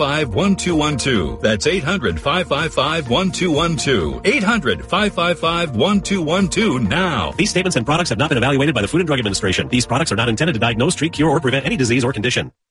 800-555-1212. That's 800-555-1212. 800-555-1212 now. These statements and products have not been evaluated by the Food and Drug Administration. These products are not intended to diagnose, treat, cure, or prevent any disease or condition.